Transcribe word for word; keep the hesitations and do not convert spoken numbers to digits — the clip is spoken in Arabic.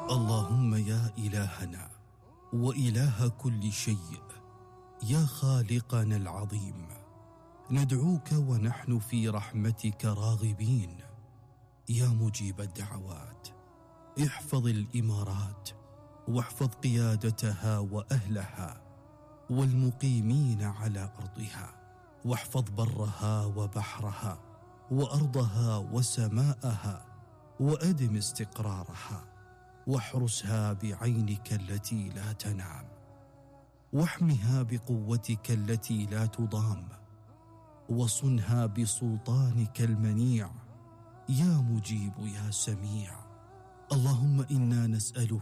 اللهم يا إلهنا وإله كل شيء، يا خالقنا العظيم، ندعوك ونحن في رحمتك راغبين. يا مجيب الدعوات، احفظ الإمارات واحفظ قيادتها وأهلها والمقيمين على أرضها، واحفظ برها وبحرها وأرضها وسماءها، وأدم استقرارها، واحرسها بعينك التي لا تنام، واحمها بقوتك التي لا تضام، وصنها بسلطانك المنيع. يا مجيب يا سميع. اللهم إنا نسألك